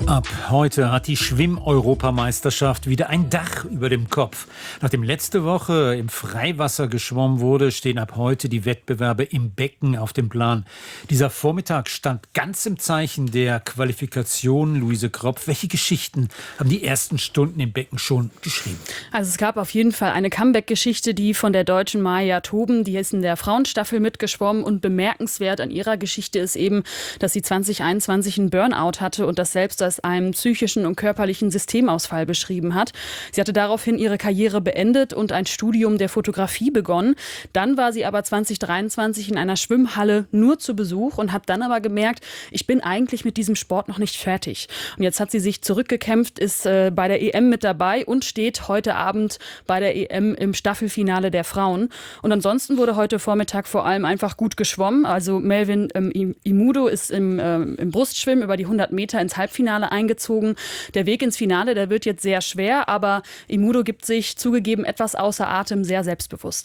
Ab heute hat die Schwimm-Europameisterschaft wieder ein Dach über dem Kopf. Nachdem letzte Woche im Freiwasser geschwommen wurde, stehen ab heute die Wettbewerbe im Becken auf dem Plan. Dieser Vormittag stand ganz im Zeichen der Qualifikation. Luise Kropf, welche Geschichten haben die ersten Stunden im Becken schon geschrieben? Also es gab auf jeden Fall eine Comeback-Geschichte, die von der Deutschen Maja Toben, die ist in der Frauenstaffel mitgeschwommen, und bemerkenswert an ihrer Geschichte ist eben, dass sie 2021 einen Burnout hatte und das selbst als einen psychischen und körperlichen Systemausfall beschrieben hat. Sie hatte daraufhin ihre Karriere beendet und ein Studium der Fotografie begonnen. Dann war sie aber 2023 in einer Schwimmhalle nur zu Besuch und hat dann aber gemerkt, ich bin eigentlich mit diesem Sport noch nicht fertig. Und jetzt hat sie sich zurückgekämpft, ist bei der EM mit dabei und steht heute Abend bei der EM im Staffelfinale der Frauen. Und ansonsten wurde heute Vormittag vor allem einfach gut geschwommen. Also Melvin Imudo ist im Brustschwimmen über die 100 Meter ins Halbfinale eingezogen. Der Weg ins Finale, der wird jetzt sehr schwer, aber Imudo gibt sich zugegeben etwas außer Atem, sehr selbstbewusst.